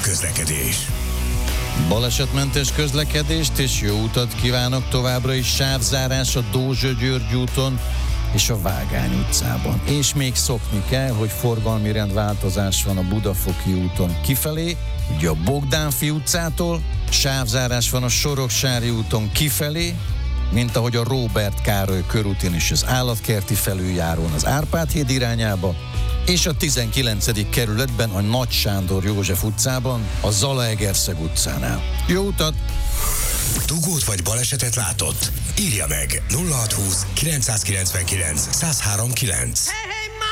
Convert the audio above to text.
közlekedés. Balesetmentes közlekedést és jó utat kívánok továbbra is. Sávzárás a Dózsa-György úton és a Vágány utcában. És még szokni kell, hogy forgalmi rendváltozás van a Budafoki úton kifelé, ugye a Bogdánfi utcától, sávzárás van a Soroksári úton kifelé, mint ahogy a Róbert Károly körúton és az Állatkerti felüljárón az Árpád híd irányába, és a 19. kerületben a Nagy Sándor József utcában, a Zalaegerszeg utcánál. Jó utat! Dugót vagy balesetet látott? Írja meg 0620 999 1039.